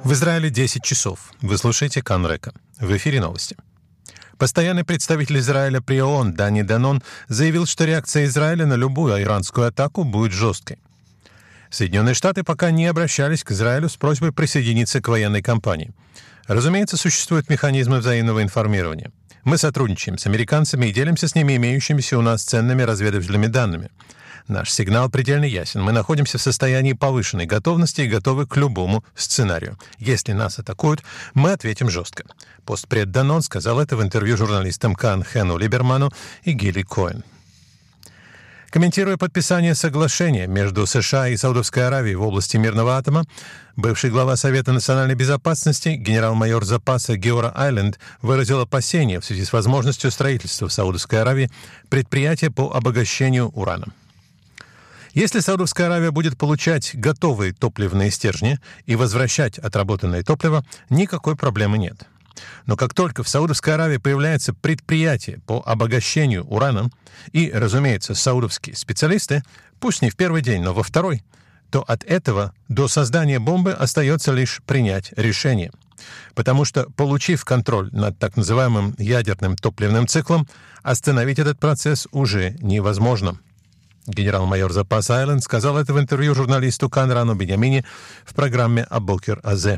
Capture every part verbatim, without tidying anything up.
В Израиле десять часов. Вы слушаете Кан Река. В эфире новости. Постоянный представитель Израиля при ООН Дани Данон заявил, что реакция Израиля на любую иранскую атаку будет жесткой. Соединенные Штаты пока не обращались к Израилю с просьбой присоединиться к военной кампании. Разумеется, существуют механизмы взаимного информирования. Мы сотрудничаем с американцами и делимся с ними имеющимися у нас ценными разведывательными данными. Наш сигнал предельно ясен. Мы находимся в состоянии повышенной готовности и готовы к любому сценарию. Если нас атакуют, мы ответим жестко. Постпред Данон сказал это в интервью журналистам Кан Хену Либерману и Гили Коэн. Комментируя подписание соглашения между США и Саудовской Аравией в области мирного атома, бывший глава Совета национальной безопасности, генерал-майор запаса Геора Айленд выразил опасения в связи с возможностью строительства в Саудовской Аравии предприятия по обогащению урана. Если Саудовская Аравия будет получать готовые топливные стержни и возвращать отработанное топливо, никакой проблемы нет. Но как только в Саудовской Аравии появляется предприятие по обогащению урана и, разумеется, саудовские специалисты, пусть не в первый день, но во второй, то от этого до создания бомбы остается лишь принять решение. Потому что, получив контроль над так называемым ядерным топливным циклом, остановить этот процесс уже невозможно. Генерал-майор запаса Айленд сказал это в интервью журналисту Канрану Беньямини в программе «Абокер Азе».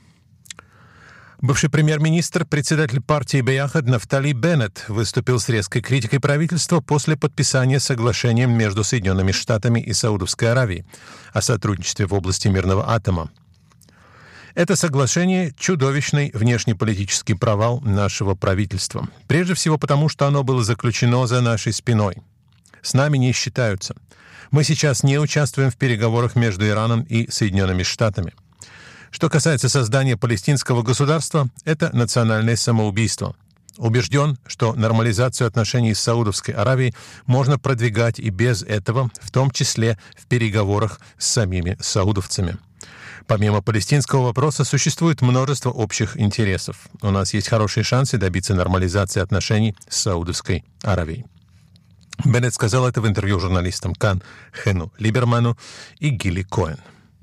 Бывший премьер-министр, председатель партии Беяхад Нафтали Беннет выступил с резкой критикой правительства после подписания соглашения между Соединенными Штатами и Саудовской Аравией о сотрудничестве в области мирного атома. Это соглашение – чудовищный внешнеполитический провал нашего правительства. Прежде всего потому, что оно было заключено за нашей спиной. С нами не считаются. Мы сейчас не участвуем в переговорах между Ираном и Соединенными Штатами. Что касается создания палестинского государства, это национальное самоубийство. Убежден, что нормализацию отношений с Саудовской Аравией можно продвигать и без этого, в том числе в переговорах с самими саудовцами. Помимо палестинского вопроса существует множество общих интересов. У нас есть хорошие шансы добиться нормализации отношений с Саудовской Аравией. Беннет сказал это в интервью журналистам Кан Хену Либерману и Гили Коэн.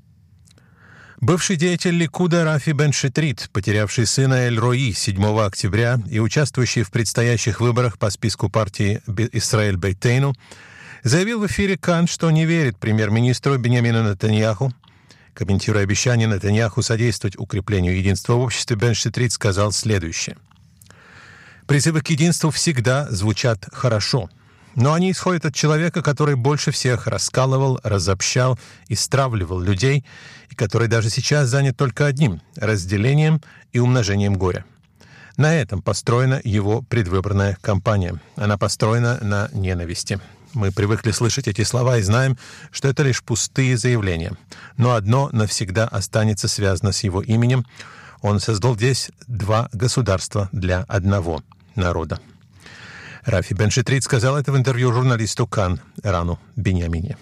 Бывший деятель Ликуда Рафи Бен-Шитрит, потерявший сына Эль-Рои седьмого октября и участвующий в предстоящих выборах по списку партии Исраэль Бейтейну, заявил в эфире Кан, что не верит премьер-министру Биньямину Нетаньяху. Комментируя обещание Нетаньяху содействовать укреплению единства в обществе, Бен-Шитрит сказал следующее. «Призывы к единству всегда звучат хорошо. Но они исходят от человека, который больше всех раскалывал, разобщал и стравливал людей, и который даже сейчас занят только одним — разделением и умножением горя. На этом построена его предвыборная кампания. Она построена на ненависти. Мы привыкли слышать эти слова и знаем, что это лишь пустые заявления. Но одно навсегда останется связано с его именем. Он создал здесь два государства для одного народа». Рафи Бен-Шитрит сказал это в интервью журналисту Кан Рану Беньямине.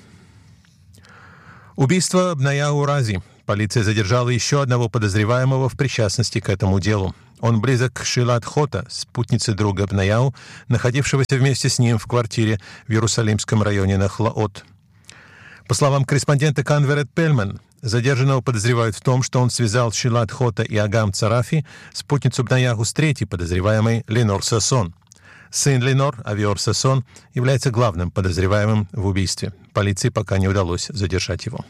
Убийство Бнаяу Рази. Полиция задержала еще одного подозреваемого в причастности к этому делу. Он близок к Шилат Хота, спутнице друга Бнаяу, находившегося вместе с ним в квартире в Иерусалимском районе Нахлаот. По словам корреспондента Кан Верет Пельман, задержанного подозревают в том, что он связал Шилат Хота и Агам Царафи, спутницу Бнаяху, с третьей подозреваемой Ленор Сасон. Сын Ленор, Авиор Сасон, является главным подозреваемым в убийстве. Полиции пока не удалось задержать его.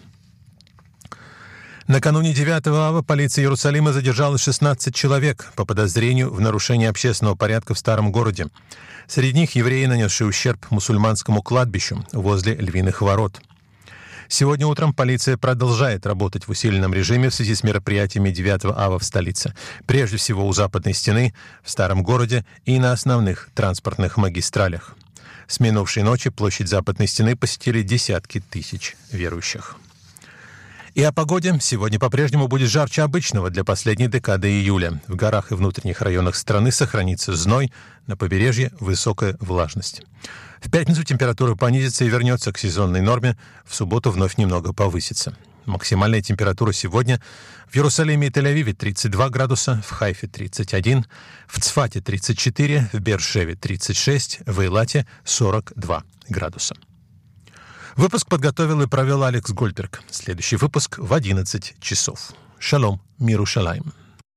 Накануне девятого ава полиция Иерусалима задержала шестнадцать человек по подозрению в нарушении общественного порядка в Старом городе. Среди них евреи, нанесшие ущерб мусульманскому кладбищу возле Львиных ворот. Сегодня утром полиция продолжает работать в усиленном режиме в связи с мероприятиями девятого ава в столице. Прежде всего у Западной стены, в Старом городе и на основных транспортных магистралях. С минувшей ночи площадь Западной стены посетили десятки тысяч верующих. И о погоде. Сегодня по-прежнему будет жарче обычного для последней декады июля. В горах и внутренних районах страны сохранится зной, на побережье высокая влажность. В пятницу температура понизится и вернется к сезонной норме, в субботу вновь немного повысится. Максимальная температура сегодня в Иерусалиме и Тель-Авиве тридцать два градуса, в Хайфе тридцать один, в Цфате тридцать четыре, в Беэр-Шеве тридцать шесть, в Эйлате сорок два градуса. Выпуск подготовил и провел Алекс Гольдберг. Следующий выпуск в одиннадцать часов. Шалом, Мирушалаим.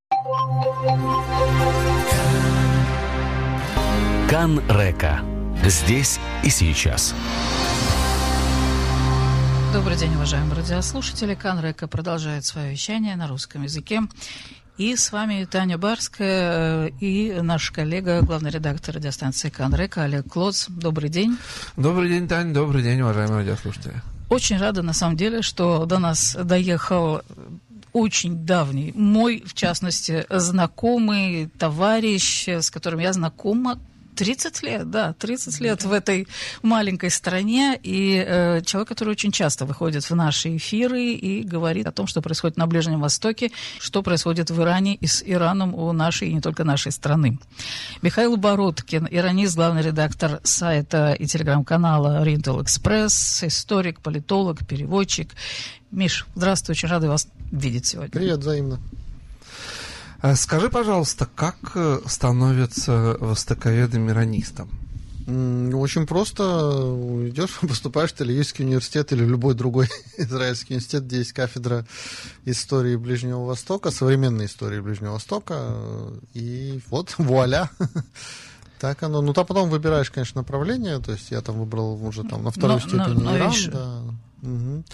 Кан Река. Здесь и сейчас. Добрый день, уважаемые радиослушатели. Кан Река продолжает свое вещание на русском языке. И с вами Таня Барская и наш коллега, главный редактор радиостанции Кан Река Олег Клоц. Добрый день. Добрый день, Таня. Добрый день, уважаемые радиослушатели. Очень рада, на самом деле, что до нас доехал очень давний, мой, в частности, знакомый товарищ, с которым я знакома тридцать лет, да, тридцать лет в этой маленькой стране, и э, человек, который очень часто выходит в наши эфиры и говорит о том, что происходит на Ближнем Востоке, что происходит в Иране и с Ираном у нашей, и не только нашей страны. Михаил Бородкин, иранист, главный редактор сайта и телеграм-канала Oriental Express, историк, политолог, переводчик. Миш, здравствуй, очень рада вас видеть сегодня. Привет, взаимно. Скажи, пожалуйста, как становится востоковедом-иранистом? Очень просто. Идешь, поступаешь в Тель-Авивский университет или любой другой израильский университет, где есть кафедра истории Ближнего Востока, современной истории Ближнего Востока, и вот, вуаля. Так оно. Ну, там потом выбираешь, конечно, направление, то есть я там выбрал уже там на второй но, степени но, но Иран, еще... да. Угу.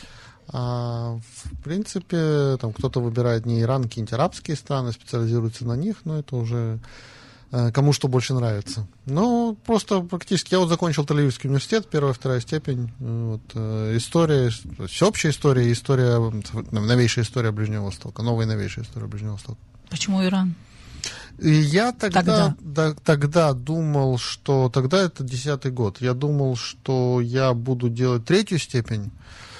А, в принципе, там кто-то выбирает не Иран, какие-нибудь арабские страны, специализируется на них, но это уже э, кому что больше нравится. Но просто практически я вот закончил Тель-Авивский университет, первая, вторая степень, вот, э, история, всеобщая история, история, новейшая история Ближнего Востока, новая новейшая история Ближнего Востока. Почему Иран? И я тогда, тогда. Да, тогда думал, что тогда это десятый год, я думал, что я буду делать третью степень.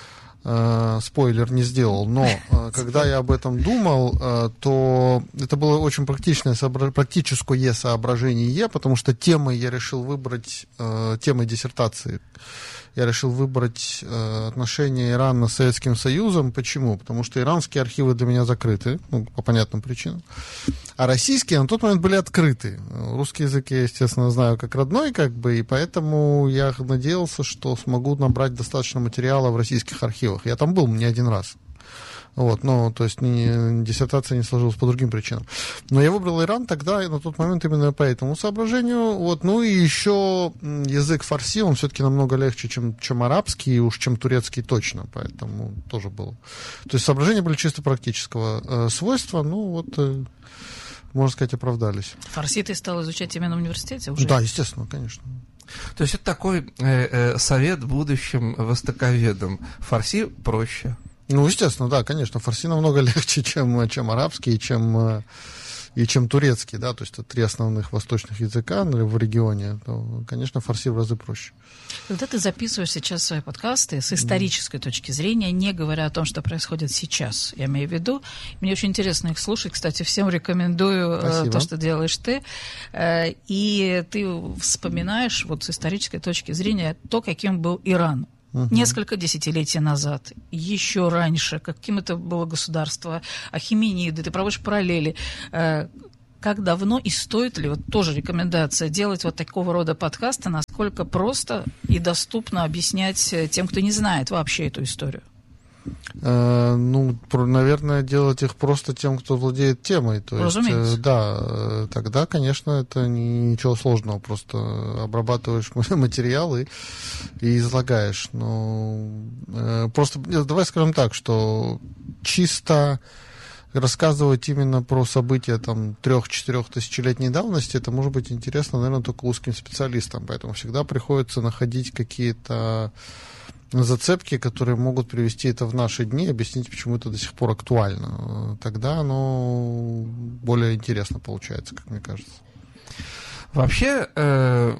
Uh, спойлер не сделал, но uh, когда я об этом думал, uh, то это было очень практичное, сообра... практическое соображение, потому что темой я решил выбрать, uh, темой диссертации, я решил выбрать uh, отношения Ирана с Советским Союзом. Почему? Потому что иранские архивы для меня закрыты, ну, по понятным причинам, а российские на тот момент были открыты. Русский язык я, естественно, знаю как родной, как бы, и поэтому я надеялся, что смогу набрать достаточно материала в российских архивах. Я там был не один раз. Вот, но, то есть, не, диссертация не сложилась по другим причинам. Но я выбрал Иран тогда, на тот момент, именно по этому соображению. Вот, ну и еще язык фарси, он все-таки намного легче, чем, чем арабский, и уж чем турецкий точно, поэтому тоже было. То есть, соображения были чисто практического э, свойства, ну вот, э, можно сказать, оправдались. Фарси ты стал изучать именно в университете уже? Да, естественно, конечно. То есть это такой э, э, совет будущим востоковедам. Фарси проще. Ну, естественно, да, конечно, фарси намного легче, чем, чем арабский, чем, и чем турецкий, да, то есть это три основных восточных языка в регионе, то, конечно, фарси в разы проще. Когда ты записываешь сейчас свои подкасты с исторической mm. точки зрения, не говоря о том, что происходит сейчас, я имею в виду, мне очень интересно их слушать, кстати, всем рекомендую Спасибо. То, что делаешь ты, и ты вспоминаешь вот с исторической точки зрения то, каким был Иран. Угу. Несколько десятилетий назад, еще раньше, каким это было государство, Ахемениды, ты проводишь параллели. Как давно и стоит ли, вот тоже рекомендация, делать вот такого рода подкасты, насколько просто и доступно объяснять тем, кто не знает вообще эту историю? Э, ну, наверное, делать их просто тем, кто владеет темой. То Разумеется. Есть, да, тогда, конечно, это ничего сложного, просто обрабатываешь материал и, и излагаешь. Но э, просто, давай скажем так, что чисто рассказывать именно про события там трех-четырех тысячелетней давности, это может быть интересно, наверное, только узким специалистам. Поэтому всегда приходится находить какие-то зацепки, которые могут привести это в наши дни, объяснить, почему это до сих пор актуально. Тогда оно более интересно получается, как мне кажется. Вообще, э,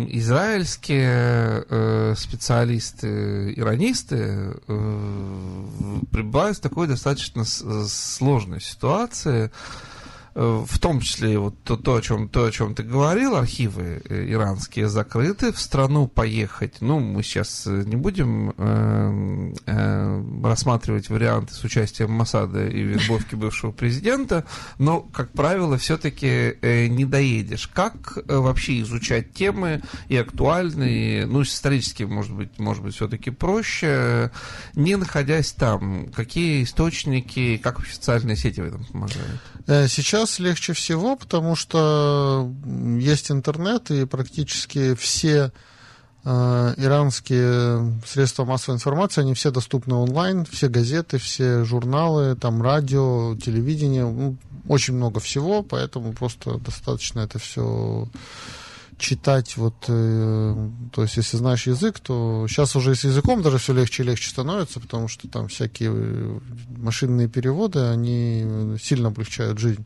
израильские э, специалисты, иранисты э, пребывают в такой достаточно сложной ситуации. в том числе вот то, то, о чем, то, о чем ты говорил, архивы иранские закрыты, в страну поехать, ну, мы сейчас не будем э, э, рассматривать варианты с участием Моссада и вербовки бывшего президента, но, как правило, все-таки э, не доедешь. Как э, вообще изучать темы и актуальные, ну, исторически, может быть, может быть, все-таки проще, не находясь там? Какие источники, как официальные сети в этом помогают? Сейчас легче всего, потому что есть интернет, и практически все э, иранские средства массовой информации, они все доступны онлайн, все газеты, все журналы, там радио, телевидение, ну, очень много всего, поэтому просто достаточно это все читать, вот, э, то есть, если знаешь язык, то сейчас уже с языком даже все легче и легче становится, потому что там всякие машинные переводы, они сильно облегчают жизнь.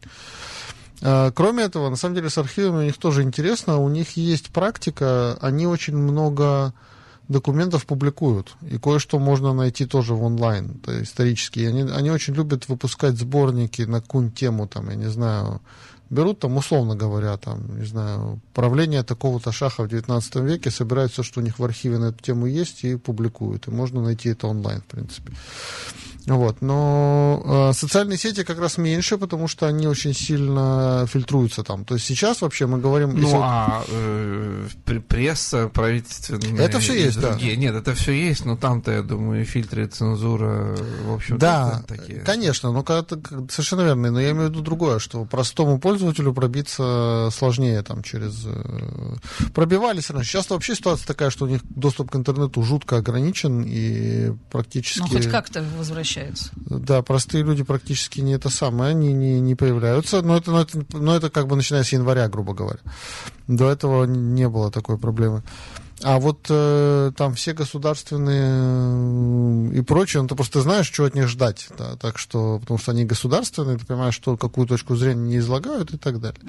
А, кроме этого, на самом деле, с архивами у них тоже интересно, у них есть практика, они очень много документов публикуют, и кое-что можно найти тоже в онлайн, то есть исторические. Они, они очень любят выпускать сборники на какую-нибудь тему, там, я не знаю, берут там, условно говоря, там, не знаю, правление такого-то шаха в девятнадцатом веке, собирают все, что у них в архиве на эту тему есть, и публикуют. И можно найти это онлайн, в принципе. Вот. Но э, социальные сети как раз меньше, потому что они очень сильно фильтруются там. То есть сейчас вообще мы говорим... Ну, вот... а э, пресса правительственная... Это все есть, другие. да. Нет, это все есть, но там-то, я думаю, фильтры и цензура, в общем-то, да, такие. Конечно, но когда-то, совершенно верно, но я имею в виду другое, что простому пользователю пробиться сложнее там через... Пробивались раньше. Сейчас вообще ситуация такая, что у них доступ к интернету жутко ограничен и практически... Ну, хоть как-то возвращается. Да, простые люди практически не это самое, они не, не появляются, но это, но, это, но это как бы начиная с января, грубо говоря. До этого не было такой проблемы. А вот э, там все государственные и прочее, ну, ты просто знаешь, что от них ждать. Да, так что, потому что они государственные, ты понимаешь, что какую точку зрения не излагают и так далее.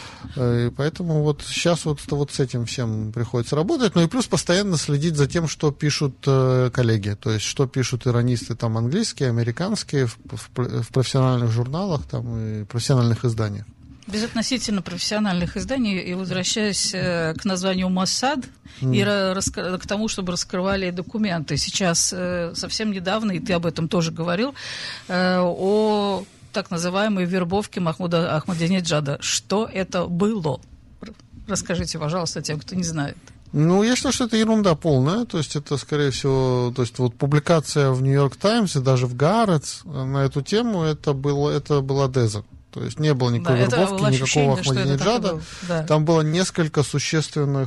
И поэтому вот сейчас вот, вот с этим всем приходится работать. Ну и плюс постоянно следить за тем, что пишут э, коллеги. То есть, что пишут иранисты там английские, американские, в, в, в профессиональных журналах там, и профессиональных изданиях. Безотносительно профессиональных изданий, и возвращаясь э, к названию Моссад mm. и раска- к тому, чтобы раскрывали документы. Сейчас э, совсем недавно, и ты об этом тоже говорил, э, о так называемой вербовке Махмуда Ахмадинеджада. Что это было? Расскажите, пожалуйста, тем, кто не знает. Ну, я считаю, что это ерунда полная, то есть это, скорее всего, то есть вот публикация в Нью-Йорк Таймс и даже в Гаарец на эту тему, это, было, это была деза. То есть не было никакой да, вербовки, никакого Ахмадинеджада. Да. Там было несколько существенных,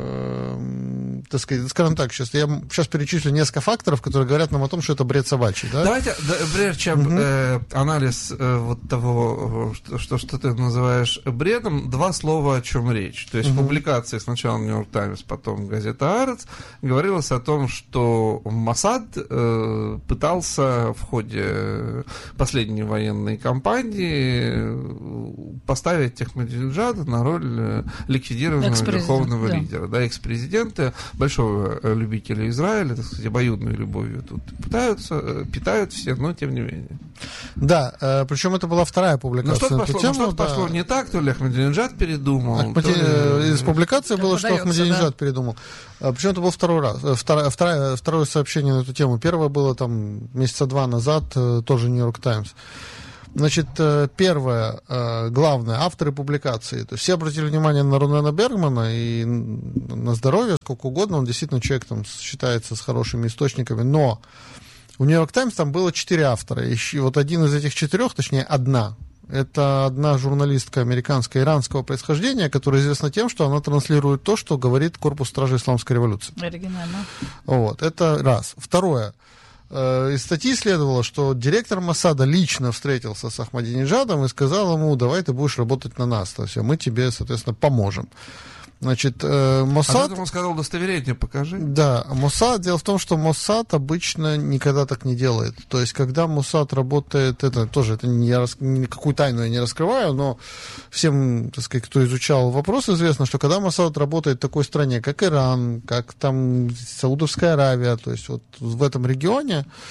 э, так сказать, скажем так, сейчас я сейчас перечислю несколько факторов, которые говорят нам о том, что это бред собачий. Да? Давайте, да, прежде чем угу. э, анализ э, вот того, что, что, что ты называешь бредом, два слова, о чем речь. То есть угу. в публикации сначала Нью-Йорк Таймс, потом газета Аарец, говорилось о том, что Моссад э, пытался в ходе последней военной кампании поставить Ахмадинеджада на роль ликвидированного верховного да. лидера, да, экс-президента, большого любителя Израиля, так сказать, обоюдной любовью тут пытаются, питают все, но тем не менее. Да, э, причем это была вторая публикация. Ну, на что-то, эту пошло, тему, что-то да. пошло не так, то ли Ахмадинеджад передумал. Ахмади... То ли... Из публикации было, что Ахмадинеджад да. передумал. Причем это был второй раз, второе, второе, второе сообщение на эту тему. Первое было там месяца два назад, тоже Нью-Йорк Таймс. Значит, первое, главное, авторы публикации. То есть все обратили внимание на Рунена Бергмана и на здоровье, сколько угодно, он действительно человек там считается с хорошими источниками, но у Нью-Йорк Таймс там было четыре автора, и вот один из этих четырех, точнее одна, это одна журналистка американская иранского происхождения, которая известна тем, что она транслирует то, что говорит Корпус Стражей Исламской революции. Оригинально. Вот, это раз. Второе. Из статьи следовало, что директор Моссада лично встретился с Ахмадинеджадом и сказал ему: давай ты будешь работать на нас, то есть мы тебе, соответственно, поможем. Значит, Моссад... А он сказал, удостоверение покажи. Да, Моссад, дело в том, что Моссад обычно никогда так не делает. То есть, когда Моссад работает, это тоже, это не я рас... никакую тайну я не раскрываю, но всем, так сказать, кто изучал вопрос, известно, что когда Моссад работает в такой стране, как Иран, как там Саудовская Аравия, то есть вот в этом регионе,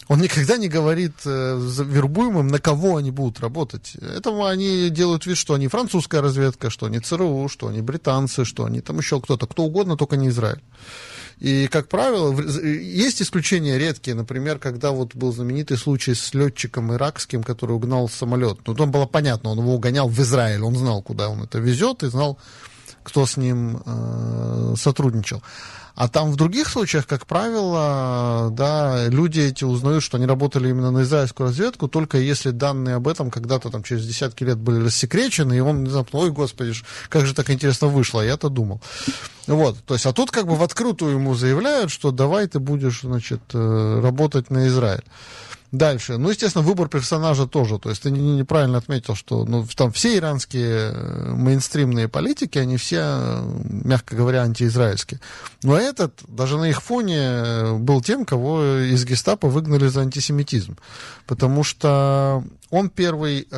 Он никогда не говорит э, вербуемым, на кого они будут работать. Этому они делают вид, что они французская разведка, что они ЦРУ, что они британцы, что они там еще кто-то, кто угодно, только не Израиль. И, как правило, есть исключения редкие. Например, когда вот был знаменитый случай с летчиком иракским, который угнал самолет. Ну, там было понятно, он его угонял в Израиль, он знал, куда он это везет, и знал, кто с ним э, сотрудничал. А там в других случаях, как правило, да, люди эти узнают, что они работали именно на израильскую разведку, только если данные об этом когда-то там через десятки лет были рассекречены, и он, не знаю, ой, господи, как же так интересно вышло, я-то думал. Вот, то есть, а тут как бы в открытую ему заявляют, что давай ты будешь, значит, работать на Израиль. Дальше. Ну, естественно, выбор персонажа тоже. То есть ты неправильно отметил, что ну, там все иранские мейнстримные политики, они все, мягко говоря, антиизраильские. Но этот, даже на их фоне, был тем, кого из гестапо выгнали за антисемитизм. Потому что он первый...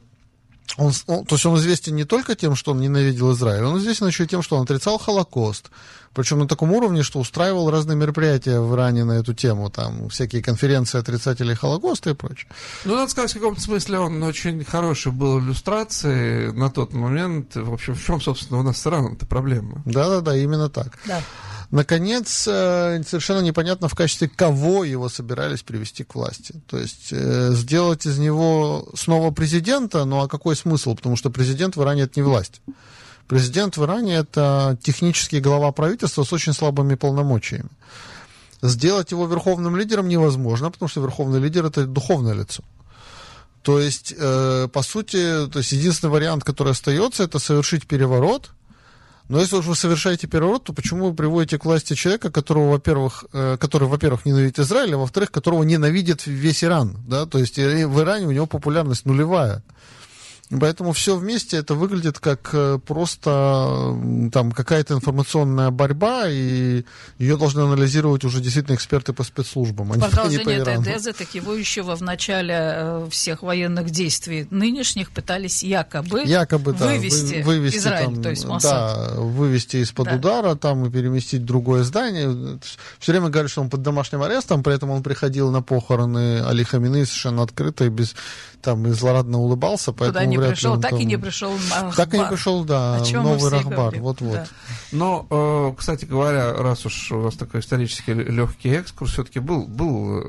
Он, он, то есть он известен не только тем, что он ненавидел Израиль, он известен еще и тем, что он отрицал Холокост. Причем на таком уровне, что устраивал разные мероприятия в Иране на эту тему, там всякие конференции отрицателей Холокоста и прочее. Ну, надо сказать, в каком-то смысле он очень хороший был иллюстрацией на тот момент. В общем, в чем, собственно, у нас с Ираном-то проблема? Да-да-да, именно так. Да. Наконец, совершенно непонятно, в качестве кого его собирались привести к власти. То есть сделать из него снова президента, ну а какой смысл? Потому что президент в Иране — это не власть. Президент в Иране — это технический глава правительства с очень слабыми полномочиями. Сделать его верховным лидером невозможно, потому что верховный лидер — это духовное лицо. То есть, по сути, то есть единственный вариант, который остается, это совершить переворот. Но если уж вы совершаете переворот, то почему вы приводите к власти человека, которого, во-первых, э, который, во-первых, ненавидит Израиль, а во-вторых, которого ненавидит весь Иран, да, то есть в Иране у него популярность нулевая. Поэтому все вместе это выглядит как просто там какая-то информационная борьба, и ее должны анализировать уже действительно эксперты по спецслужбам, а не по Ирану. Продолжение этой тезы, так его еще во начале всех военных действий нынешних пытались якобы, якобы вывести, да, вывести Израиль, там, то есть Моссад. Да, вывести из-под да. удара там, и переместить в другое здание. Все время говорят, что он под домашним арестом, при этом он приходил на похороны Али Хаминеи совершенно открыто и без... там и злорадно улыбался, поэтому Туда не вряд пришел, ли так там... и не пришел Рахбар. Так и не пришел, да, новый Рахбар, вот-вот. Да. Но, э, кстати говоря, раз уж у вас такой исторический легкий экскурс, все-таки был, был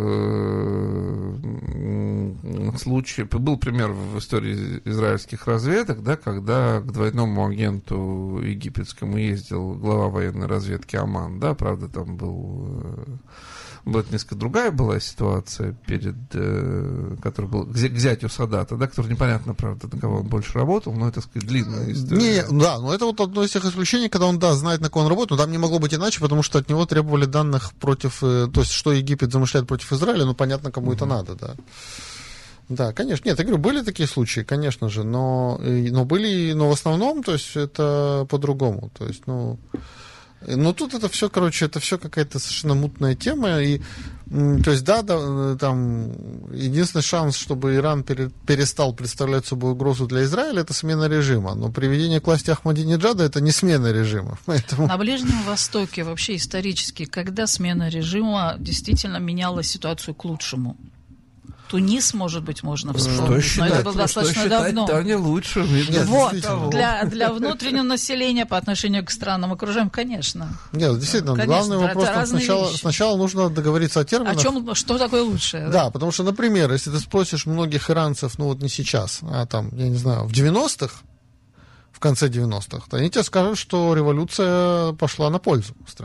э, случай, был пример в истории израильских разведок, да, когда к двойному агенту египетскому ездил глава военной разведки Аман, да, правда, там был... Э, была несколько другая была ситуация, перед, э, которая была к зятю Садата, да, который непонятно, правда, на кого он больше работал, но это, так сказать, длинная история. Не, да, но это вот одно из тех исключений, когда он, да, знает, на кого он работает, но там не могло быть иначе, потому что от него требовали данных против, э, то есть, что Египет замышляет против Израиля, ну, понятно, кому mm-hmm. это надо, да. Да, конечно. Нет, я говорю, были такие случаи, конечно же, но, но были, но в основном, то есть, это по-другому, то есть, ну... Но тут это все, короче, это все какая-то совершенно мутная тема. И, то есть, да, да, там единственный шанс, чтобы Иран пере, перестал представлять собой угрозу для Израиля, это смена режима. Но приведение к власти Ахмадинеджада — это не смена режима. Поэтому... На Ближнем Востоке вообще исторически, когда смена режима действительно меняла ситуацию к лучшему? Тунис, может быть, можно вспомнить, что считать, но это было достаточно давно. Да, не лучше. Нет, вот, для, для внутреннего населения по отношению к странам окружающим, конечно. Нет, действительно, конечно, главный вопрос, сначала, сначала нужно договориться о терминах. О чем, что такое лучшее? Да, да, потому что, например, если ты спросишь многих иранцев, ну вот не сейчас, а там, я не знаю, в девяностых, в конце девяностых, то они тебе скажут, что революция пошла на пользу стране.